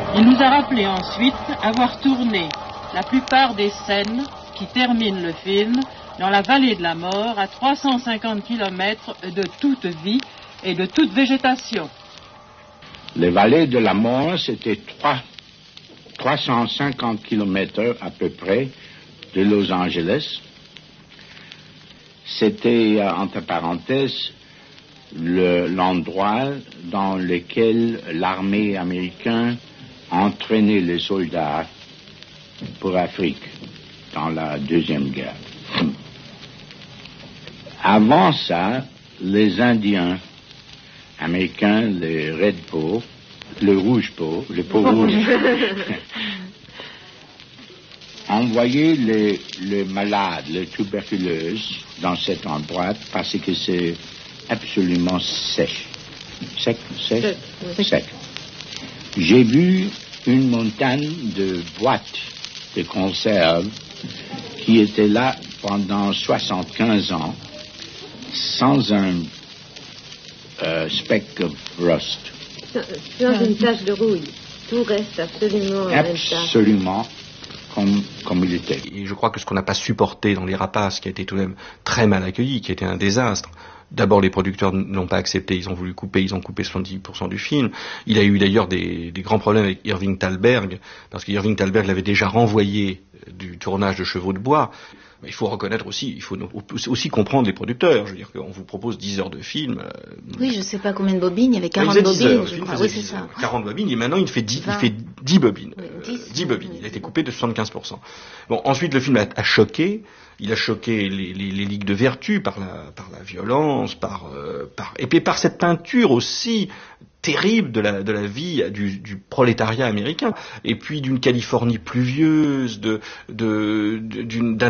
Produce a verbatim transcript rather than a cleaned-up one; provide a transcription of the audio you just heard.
Il nous a rappelé ensuite avoir tourné la plupart des scènes qui terminent le film dans la vallée de la mort, à trois cent cinquante kilomètres de toute vie et de toute végétation. Les vallées de la mort, c'était trois cent cinquante kilomètres à peu près de Los Angeles. C'était, entre parenthèses, le, l'endroit dans lequel l'armée américaine entraînait les soldats pour l'Afrique dans la Deuxième Guerre. Avant ça, les Indiens américains, les Red Peau, le Rouge Peau, les peaux rouges, envoyaient les, les malades, les tuberculeuses dans cet endroit parce que c'est absolument sec. Sec, sec, sec. sec. J'ai vu une montagne de boîtes de conserve qui était là pendant soixante-quinze ans sans un euh, speck of rust. Sans une tache de rouille. Tout reste absolument Absolument comme, comme il était. Et je crois que ce qu'on n'a pas supporté dans Les Rapaces, qui a été tout de même très mal accueilli, qui a été un désastre. D'abord, les producteurs ne l'ont pas accepté, ils ont voulu couper, ils ont coupé soixante-dix pour cent du film. Il a eu d'ailleurs des, des grands problèmes avec Irving Thalberg, parce que Irving Thalberg l'avait déjà renvoyé du tournage de Chevaux de bois. Mais il faut reconnaître aussi, il faut aussi comprendre les producteurs. Je veux dire qu'on vous propose dix heures de film. Euh, oui, je sais pas combien de bobines, il y avait quarante il bobines, heures, je film, crois. Oui, c'est ça. quarante bobines, et maintenant il fait dix, il fait dix bobines. Oui, euh, dix, dix bobines. Il a été coupé de soixante-quinze pour cent. Bon, ensuite le film a, a choqué. Il a choqué les, les, les ligues de vertu par la, par la violence, par, euh, par, et puis par cette peinture aussi terrible de la, de la vie du, du prolétariat américain, et puis d'une Californie pluvieuse, de, de, d'une, d'un